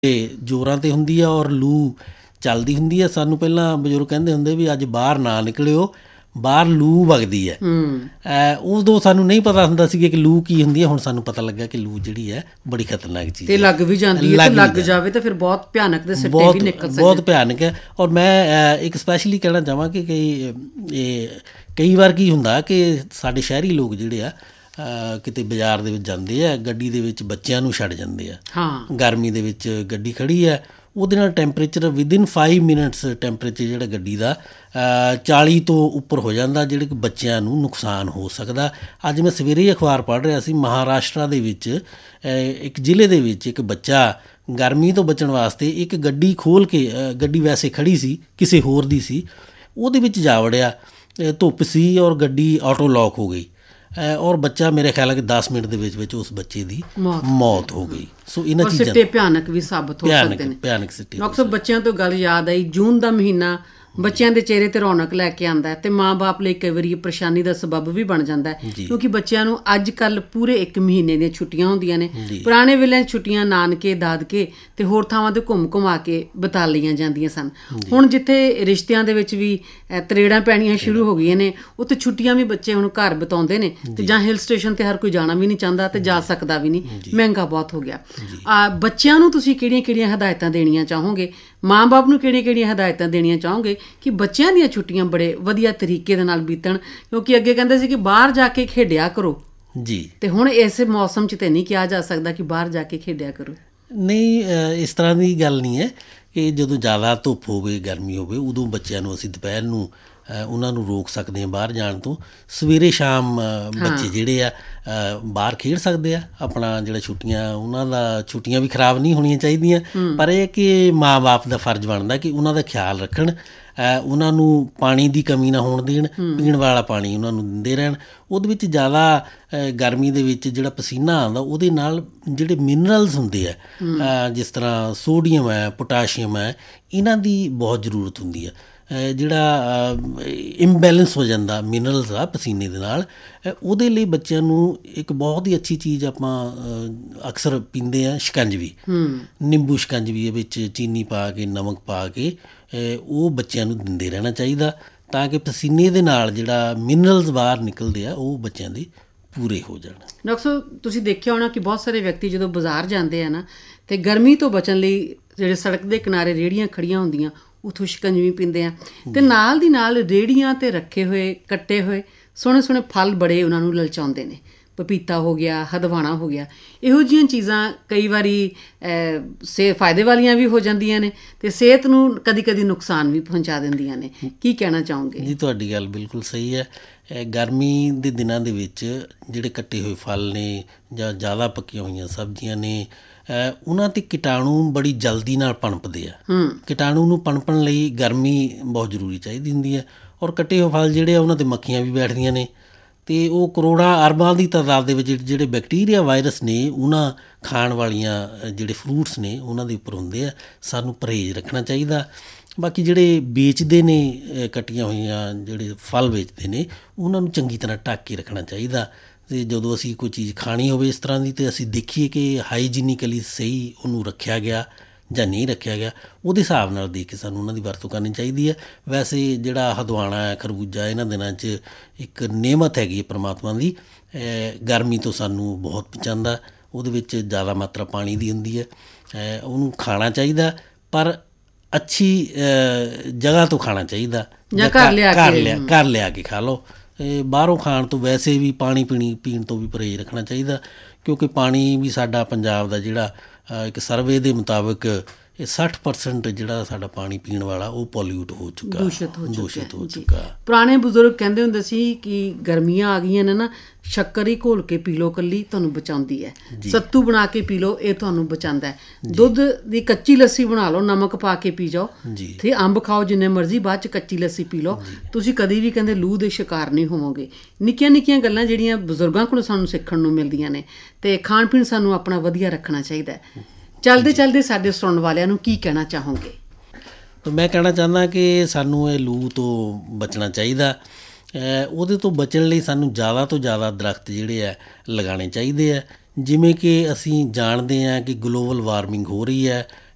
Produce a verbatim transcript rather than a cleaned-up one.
ਜ਼ੋਰਾਂ 'ਤੇ ਹੁੰਦੀ ਆ ਔਰ ਲੂ ਚੱਲਦੀ ਹੁੰਦੀ ਆ। ਸਾਨੂੰ ਪਹਿਲਾਂ ਬਜ਼ੁਰਗ ਕਹਿੰਦੇ ਹੁੰਦੇ ਵੀ ਅੱਜ ਬਾਹਰ ਨਾ ਨਿਕਲਿਓ, ਬਾਹਰ ਲੂ ਵਗਦੀ ਹੈ। ਉਦੋਂ ਸਾਨੂੰ ਨਹੀਂ ਪਤਾ ਹੁੰਦਾ ਸੀਗਾ ਕਿ ਲੂ ਕੀ ਹੁੰਦੀ ਹੈ। ਹੁਣ ਸਾਨੂੰ ਪਤਾ ਲੱਗਾ ਕਿ ਲੂ ਜਿਹੜੀ ਹੈ ਬੜੀ ਖਤਰਨਾਕ ਚੀਜ਼ ਤੇ ਲੱਗ ਵੀ ਜਾਂਦੀ ਹੈ, ਲੱਗ ਜਾਵੇ ਤਾਂ ਫਿਰ ਬਹੁਤ ਭਿਆਨਕ ਦੇ ਸਿੱਟੇ ਵੀ ਨਿਕਲ ਸਕਦੇ, ਬਹੁਤ ਭਿਆਨਕ ਹੈ। ਔਰ ਮੈਂ ਇੱਕ ਸਪੈਸ਼ਲੀ ਕਹਿਣਾ ਚਾਹਾਂ ਕਿ ਕਈ ਇਹ ਕਈ ਵਾਰ ਕੀ ਹੁੰਦਾ ਕਿ ਸਾਡੇ ਸ਼ਹਿਰੀ ਲੋਕ ਜਿਹੜੇ ਆ ਕਿਤੇ ਬਾਜ਼ਾਰ ਦੇ ਵਿੱਚ ਜਾਂਦੇ ਆ, ਗੱਡੀ ਦੇ ਵਿੱਚ ਬੱਚਿਆਂ ਨੂੰ ਛੱਡ ਜਾਂਦੇ ਆ। ਹਾਂ, ਗਰਮੀ ਦੇ ਵਿੱਚ ਗੱਡੀ ਖੜ੍ਹੀ ਹੈ, ਉਹਦੇ ਨਾਲ temperature within five minutes temperature ਜਿਹੜਾ ਗੱਡੀ ਦਾ ਚਾਲੀ ਤੋਂ ਉੱਪਰ ਹੋ ਜਾਂਦਾ, ਜਿਹੜੇ ਕਿ ਬੱਚਿਆਂ ਨੂੰ ਨੁਕਸਾਨ ਹੋ ਸਕਦਾ। ਅੱਜ ਮੈਂ ਸਵੇਰੇ ਅਖਬਾਰ ਪੜ੍ਹ ਰਿਹਾ ਸੀ, ਮਹਾਰਾਸ਼ਟਰ ਦੇ ਵਿੱਚ ਇੱਕ ਜ਼ਿਲ੍ਹੇ ਦੇ ਵਿੱਚ ਇੱਕ ਬੱਚਾ ਗਰਮੀ ਤੋਂ ਬਚਣ ਵਾਸਤੇ ਇੱਕ ਗੱਡੀ ਖੋਲ੍ਹ ਕੇ, ਗੱਡੀ ਵੈਸੇ ਖੜ੍ਹੀ ਸੀ ਕਿਸੇ ਹੋਰ ਦੀ ਸੀ, ਉਹਦੇ ਵਿੱਚ ਜਾ ਵੜਿਆ। ਧੁੱਪ ਸੀ ਔਰ ਗੱਡੀ ਆਟੋ ਲੌਕ ਹੋ ਗਈ ਔਰ ਬੱਚਾ ਮੇਰੇ ਖਿਆਲ ਹੈ ਕਿ ਦਸ ਮਿੰਟ ਦੇ ਵਿੱਚ ਵਿੱਚ ਉਸ ਬੱਚੇ ਦੀ ਮੌਤ ਹੋ ਗਈ। ਸੋ ਇਹਨਾਂ ਚੀਜ਼ਾਂ ਸਿੱਟੇ ਭਿਆਨਕ ਵੀ ਸਾਬਤ ਹੋ ਸਕਦੇ ਨੇ। ਭਿਆਨਕ ਸਿੱਟੇ। ਡਾਕਟਰ ਸਾਹਿਬ, ਬੱਚਿਆਂ ਤੋਂ ਗੱਲ ਯਾਦ ਆਈ, ਜੂਨ ਦਾ ਮਹੀਨਾ ਬੱਚਿਆਂ ਦੇ ਚਿਹਰੇ 'ਤੇ ਰੌਣਕ ਲੈ ਕੇ ਆਉਂਦਾ ਅਤੇ ਮਾਂ ਬਾਪ ਲਈ ਕਈ ਵਾਰੀ ਪਰੇਸ਼ਾਨੀ ਦਾ ਸਬੱਬ ਵੀ ਬਣ ਜਾਂਦਾ, ਕਿਉਂਕਿ ਬੱਚਿਆਂ ਨੂੰ ਅੱਜ ਕੱਲ੍ਹ ਪੂਰੇ ਇੱਕ ਮਹੀਨੇ ਦੀਆਂ ਛੁੱਟੀਆਂ ਹੁੰਦੀਆਂ ਨੇ। ਪੁਰਾਣੇ ਵੇਲੇ ਛੁੱਟੀਆਂ ਨਾਨਕੇ ਦਾਦਕੇ ਅਤੇ ਹੋਰ ਥਾਵਾਂ 'ਤੇ ਘੁੰਮ ਘੁਮਾ ਕੇ ਬਿਤਾ ਲਈਆਂ ਜਾਂਦੀਆਂ ਸਨ। ਹੁਣ ਜਿੱਥੇ ਰਿਸ਼ਤਿਆਂ ਦੇ ਵਿੱਚ ਵੀ ਤਰੇੜਾਂ ਪੈਣੀਆਂ ਸ਼ੁਰੂ ਹੋ ਗਈਆਂ ਨੇ, ਉੱਥੇ ਛੁੱਟੀਆਂ ਵੀ ਬੱਚੇ ਹੁਣ ਘਰ ਬਿਤਾਉਂਦੇ ਨੇ ਅਤੇ ਜਾਂ ਹਿਲ ਸਟੇਸ਼ਨ 'ਤੇ ਹਰ ਕੋਈ ਜਾਣਾ ਵੀ ਨਹੀਂ ਚਾਹੁੰਦਾ ਅਤੇ ਜਾ ਸਕਦਾ ਵੀ ਨਹੀਂ, ਮਹਿੰਗਾ ਬਹੁਤ ਹੋ ਗਿਆ। ਬੱਚਿਆਂ ਨੂੰ ਤੁਸੀਂ ਕਿਹੜੀਆਂ ਕਿਹੜੀਆਂ ਹਦਾਇਤਾਂ ਦੇਣੀਆਂ ਚਾਹੋਗੇ, ਮਾਂ ਬਾਪ ਨੂੰ ਕਿਹੜੀਆਂ ਕਿਹੜੀਆਂ ਹਦਾਇਤਾਂ ਦੇਣੀਆਂ ਚਾਹੋਗੇ ਕਿ ਬੱਚਿਆਂ ਦੀਆਂ ਛੁੱਟੀਆਂ ਬੜੇ ਵਧੀਆ ਤਰੀਕੇ ਦੇ ਨਾਲ ਬੀਤਣ? ਕਿਉਂਕਿ ਅੱਗੇ ਕਹਿੰਦੇ ਸੀ ਕਿ ਬਾਹਰ ਜਾ ਕੇ ਖੇਡਿਆ ਕਰੋ ਜੀ, ਤੇ ਹੁਣ ਇਸ ਮੌਸਮ 'ਚ ਤਾਂ ਨਹੀਂ ਕਿਹਾ ਜਾ ਸਕਦਾ ਕਿ ਬਾਹਰ ਜਾ ਕੇ ਖੇਡਿਆ ਕਰੋ। ਨਹੀਂ, ਇਸ ਤਰ੍ਹਾਂ ਦੀ ਗੱਲ ਨਹੀਂ ਹੈ ਕਿ ਜਦੋਂ ਜ਼ਿਆਦਾ ਧੁੱਪ ਹੋਵੇ, ਗਰਮੀ ਹੋਵੇ, ਉਦੋਂ ਬੱਚਿਆਂ ਨੂੰ ਅਸੀਂ ਦੁਪਹਿਰ ਨੂੰ ਉਹਨਾਂ ਨੂੰ ਰੋਕ ਸਕਦੇ ਹਾਂ ਬਾਹਰ ਜਾਣ ਤੋਂ। ਸਵੇਰੇ ਸ਼ਾਮ ਬੱਚੇ ਜਿਹੜੇ ਆ ਬਾਹਰ ਖੇਡ ਸਕਦੇ ਆ। ਆਪਣਾ ਜਿਹੜਾ ਛੁੱਟੀਆਂ, ਉਹਨਾਂ ਦਾ ਛੁੱਟੀਆਂ ਵੀ ਖਰਾਬ ਨਹੀਂ ਹੋਣੀਆਂ ਚਾਹੀਦੀਆਂ, ਪਰ ਇਹ ਕਿ ਮਾਂ ਬਾਪ ਦਾ ਫਰਜ਼ ਬਣਦਾ ਕਿ ਉਹਨਾਂ ਦਾ ਖਿਆਲ ਰੱਖਣ, ਉਹਨਾਂ ਨੂੰ ਪਾਣੀ ਦੀ ਕਮੀ ਨਾ ਹੋਣ ਦੇਣ, ਪੀਣ ਵਾਲਾ ਪਾਣੀ ਉਹਨਾਂ ਨੂੰ ਦਿੰਦੇ ਰਹਿਣ। ਉਹਦੇ ਵਿੱਚ ਜ਼ਿਆਦਾ ਗਰਮੀ ਦੇ ਵਿੱਚ ਜਿਹੜਾ ਪਸੀਨਾ ਆਉਂਦਾ, ਉਹਦੇ ਨਾਲ ਜਿਹੜੇ ਮਿਨਰਲਸ ਹੁੰਦੇ ਆ, ਜਿਸ ਤਰ੍ਹਾਂ ਸੋਡੀਅਮ ਹੈ, ਪੋਟਾਸ਼ੀਅਮ ਹੈ, ਇਹਨਾਂ ਦੀ ਬਹੁਤ ਜ਼ਰੂਰਤ ਹੁੰਦੀ ਹੈ। ਜਿਹੜਾ ਇੰਬੈਲੈਂਸ ਹੋ ਜਾਂਦਾ ਮਿਨਰਲਸ ਆ ਪਸੀਨੇ ਦੇ ਨਾਲ, ਉਹਦੇ ਲਈ ਬੱਚਿਆਂ ਨੂੰ ਇੱਕ ਬਹੁਤ ਹੀ ਅੱਛੀ ਚੀਜ਼ ਆਪਾਂ ਅਕਸਰ ਪੀਂਦੇ ਹਾਂ, ਸ਼ਿਕੰਜਵੀ, ਨਿੰਬੂ ਸ਼ਿਕੰਜਵੀ ਵਿੱਚ ਚੀਨੀ ਪਾ ਕੇ, ਨਮਕ ਪਾ ਕੇ, ਉਹ ਬੱਚਿਆਂ ਨੂੰ ਦਿੰਦੇ ਰਹਿਣਾ ਚਾਹੀਦਾ ਤਾਂ ਕਿ ਪਸੀਨੇ ਦੇ ਨਾਲ ਜਿਹੜਾ ਮਿਨਰਲਸ ਬਾਹਰ ਨਿਕਲਦੇ ਆ ਉਹ ਬੱਚਿਆਂ ਦੇ ਪੂਰੇ ਹੋ ਜਾਣ। ਡਾਕਟਰ ਸਾਹਿਬ, ਤੁਸੀਂ ਦੇਖਿਆ ਹੋਣਾ ਕਿ ਬਹੁਤ ਸਾਰੇ ਵਿਅਕਤੀ ਜਦੋਂ ਬਾਜ਼ਾਰ ਜਾਂਦੇ ਆ ਨਾ, ਅਤੇ ਗਰਮੀ ਤੋਂ ਬਚਣ ਲਈ ਜਿਹੜੇ ਸੜਕ ਦੇ ਕਿਨਾਰੇ ਰੇਹੜੀਆਂ ਖੜ੍ਹੀਆਂ ਹੁੰਦੀਆਂ, ਉੱਥੋਂ ਸ਼ਿਕੰਜਵੀ ਪੀਂਦੇ ਆ ਅਤੇ ਨਾਲ ਦੀ ਨਾਲ ਰੇਹੜੀਆਂ 'ਤੇ ਰੱਖੇ ਹੋਏ ਕੱਟੇ ਹੋਏ ਸੋਹਣੇ ਸੋਹਣੇ ਫਲ ਬੜੇ ਉਹਨਾਂ ਨੂੰ ਲਲਚਾਉਂਦੇ ਨੇ। ਪਪੀਤਾ ਹੋ ਗਿਆ, ਹਦਵਾਣਾ ਹੋ ਗਿਆ, ਇਹੋ ਜਿਹੀਆਂ ਚੀਜ਼ਾਂ ਕਈ ਵਾਰੀ ਸੇ ਫਾਇਦੇ ਵਾਲੀਆਂ ਵੀ ਹੋ ਜਾਂਦੀਆਂ ਨੇ ਅਤੇ ਸਿਹਤ ਨੂੰ ਕਦੀ ਕਦੀ ਨੁਕਸਾਨ ਵੀ ਪਹੁੰਚਾ ਦਿੰਦੀਆਂ ਨੇ। ਕੀ ਕਹਿਣਾ ਚਾਹੋਗੇ? ਜੀ, ਤੁਹਾਡੀ ਗੱਲ ਬਿਲਕੁਲ ਸਹੀ ਹੈ। ਗਰਮੀ ਦੇ ਦਿਨਾਂ ਦੇ ਵਿੱਚ ਜਿਹੜੇ ਕੱਟੇ ਹੋਏ ਫਲ ਨੇ ਜਾਂ ਜ਼ਿਆਦਾ ਪੱਕੀਆਂ ਹੋਈਆਂ ਸਬਜ਼ੀਆਂ ਨੇ, ਉਹਨਾਂ 'ਤੇ ਕੀਟਾਣੂ ਬੜੀ ਜਲਦੀ ਨਾਲ ਪਣਪਦੇ ਆ। ਕੀਟਾਣੂ ਨੂੰ ਪਣਪਣ ਲਈ ਗਰਮੀ ਬਹੁਤ ਜ਼ਰੂਰੀ ਚਾਹੀਦੀ ਹੁੰਦੀ ਹੈ। ਔਰ ਕੱਟੇ ਹੋਏ ਫਲ ਜਿਹੜੇ ਆ ਉਹਨਾਂ 'ਤੇ ਮੱਖੀਆਂ ਵੀ ਬੈਠਦੀਆਂ ਨੇ ਅਤੇ ਉਹ ਕਰੋੜਾਂ ਅਰਬਾਂ ਦੀ ਤਾਦਾਦ ਦੇ ਵਿੱਚ ਜਿਹੜੇ ਬੈਕਟੀਰੀਆ ਵਾਇਰਸ ਨੇ, ਉਹਨਾਂ ਖਾਣ ਵਾਲੀਆਂ ਜਿਹੜੇ ਫਰੂਟਸ ਨੇ ਉਹਨਾਂ ਦੇ ਉੱਪਰ ਹੁੰਦੇ ਆ। ਸਾਨੂੰ ਪਰਹੇਜ਼ ਰੱਖਣਾ ਚਾਹੀਦਾ। ਬਾਕੀ ਜਿਹੜੇ ਵੇਚਦੇ ਨੇ ਕੱਟੀਆਂ ਹੋਈਆਂ, ਜਿਹੜੇ ਫਲ ਵੇਚਦੇ ਨੇ, ਉਹਨਾਂ ਨੂੰ ਚੰਗੀ ਤਰ੍ਹਾਂ ਢੱਕ ਕੇ ਰੱਖਣਾ ਚਾਹੀਦਾ। ਅਤੇ ਜਦੋਂ ਅਸੀਂ ਕੋਈ ਚੀਜ਼ ਖਾਣੀ ਹੋਵੇ ਇਸ ਤਰ੍ਹਾਂ ਦੀ, ਅਤੇ ਅਸੀਂ ਦੇਖੀਏ ਕਿ ਹਾਈਜੀਨਿਕਲੀ ਸਹੀ ਉਹਨੂੰ ਰੱਖਿਆ ਗਿਆ ਜਾਂ ਨਹੀਂ ਰੱਖਿਆ ਗਿਆ, ਉਹਦੇ ਹਿਸਾਬ ਨਾਲ ਦੇਖ ਕੇ ਸਾਨੂੰ ਉਹਨਾਂ ਦੀ ਵਰਤੋਂ ਕਰਨੀ ਚਾਹੀਦੀ ਹੈ। ਵੈਸੇ ਜਿਹੜਾ ਹਦਵਾਣਾ ਹੈ, ਖਰਬੂਜਾ, ਇਹਨਾਂ ਦਿਨਾਂ 'ਚ ਇੱਕ ਨਿਯਮਤ ਹੈਗੀ ਹੈ ਪਰਮਾਤਮਾ ਦੀ, ਗਰਮੀ ਤੋਂ ਸਾਨੂੰ ਬਹੁਤ ਬਚਾਉਂਦਾ। ਉਹਦੇ ਵਿੱਚ ਜ਼ਿਆਦਾ ਮਾਤਰਾ ਪਾਣੀ ਦੀ ਹੁੰਦੀ ਹੈ, ਉਹਨੂੰ ਖਾਣਾ ਚਾਹੀਦਾ, ਪਰ ਅੱਛੀ ਜਗ੍ਹਾ ਤੋਂ ਖਾਣਾ ਚਾਹੀਦਾ, ਜਾਂ ਘਰ ਲਿਆ ਘਰ ਲਿਆ ਕੇ ਖਾ ਲਓ। ਬਾਹਰੋਂ ਖਾਣ ਤੋਂ ਵੈਸੇ ਵੀ ਪਾਣੀ ਪੀਣੀ ਪੀਣ ਤੋਂ ਵੀ ਪਰਹੇਜ਼ ਰੱਖਣਾ ਚਾਹੀਦਾ, ਕਿਉਂਕਿ ਪਾਣੀ ਵੀ ਸਾਡਾ ਪੰਜਾਬ ਦਾ ਜਿਹੜਾ ਇੱਕ ਸਰਵੇ ਦੇ ਮੁਤਾਬਕ ਇਹ ਸੱਠ ਪਰਸੈਂਟ ਜਿਹੜਾ ਸਾਡਾ ਪਾਣੀ ਪੀਣ ਵਾਲਾ ਉਹ ਪੋਲਿਊਟ ਹੋ ਚੁੱਕਾ, ਦੂਸ਼ਿਤ ਹੋ ਦੂਸ਼ਿਤ ਹੋ ਚੁੱਕਾ। ਪੁਰਾਣੇ ਬਜ਼ੁਰਗ ਕਹਿੰਦੇ ਹੁੰਦੇ ਸੀ ਕਿ ਗਰਮੀਆਂ ਆ ਗਈਆਂ ਨੇ ਨਾ, ਸ਼ੱਕਰ ਹੀ ਘੋਲ ਕੇ ਪੀ ਲਓ, ਇਕੱਲੀ ਤੁਹਾਨੂੰ ਬਚਾਉਂਦੀ ਹੈ। ਸੱਤੂ ਬਣਾ ਕੇ ਪੀ ਲਓ, ਇਹ ਤੁਹਾਨੂੰ ਬਚਾਉਂਦਾ ਹੈ। ਦੁੱਧ ਦੀ ਕੱਚੀ ਲੱਸੀ ਬਣਾ ਲਓ, ਨਮਕ ਪਾ ਕੇ ਪੀ ਜਾਓ, ਅਤੇ ਅੰਬ ਖਾਓ ਜਿੰਨੇ ਮਰਜ਼ੀ, ਬਾਅਦ 'ਚ ਕੱਚੀ ਲੱਸੀ ਪੀ ਲਓ, ਤੁਸੀਂ ਕਦੀ ਵੀ ਕਹਿੰਦੇ ਲੂ ਦੇ ਸ਼ਿਕਾਰ ਨਹੀਂ ਹੋਵੋਗੇ। ਨਿੱਕੀਆਂ ਨਿੱਕੀਆਂ ਗੱਲਾਂ ਜਿਹੜੀਆਂ ਬਜ਼ੁਰਗਾਂ ਕੋਲੋਂ ਸਾਨੂੰ ਸਿੱਖਣ ਨੂੰ ਮਿਲਦੀਆਂ ਨੇ, ਅਤੇ ਖਾਣ ਪੀਣ ਸਾਨੂੰ ਆਪਣਾ ਵਧੀਆ ਰੱਖਣਾ ਚਾਹੀਦਾ ਹੈ। ਚਲਦੇ ਚਲਦੇ ਸਾਡੇ ਸੁਣਨ ਵਾਲਿਆਂ ਨੂੰ ਕੀ ਕਹਿਣਾ ਚਾਹੋਗੇ? ਮੈਂ ਕਹਿਣਾ ਚਾਹੁੰਦਾ ਕਿ ਸਾਨੂੰ ਇਹ ਲੂ ਤੋਂ ਬਚਣਾ ਚਾਹੀਦਾ। ਉਹਦੇ ਤੋਂ ਬਚਣ ਲਈ ਸਾਨੂੰ ਜ਼ਿਆਦਾ ਤੋਂ ਜ਼ਿਆਦਾ ਦਰੱਖਤ ਜਿਹੜੇ ਆ ਲਗਾਉਣੇ ਚਾਹੀਦੇ ਆ। ਜਿਵੇਂ ਕਿ ਅਸੀਂ ਜਾਣਦੇ ਹਾਂ ਕਿ ਗਲੋਬਲ ਵਾਰਮਿੰਗ ਹੋ ਰਹੀ ਹੈ,